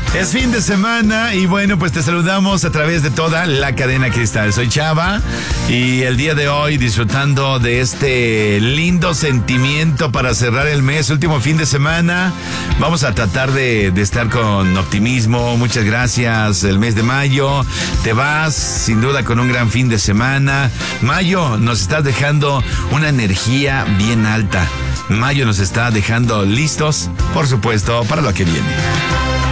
Es fin de semana y bueno, pues te saludamos a través de toda la cadena Cristal. Soy Chava y el día de hoy disfrutando de este lindo sentimiento para cerrar el mes, último fin de semana. Vamos a tratar de estar con optimismo. Muchas gracias. El mes de mayo te vas sin duda con un gran fin de semana. Mayo nos estás dejando una energía bien alta. Mayo nos está dejando listos, por supuesto, para lo que viene.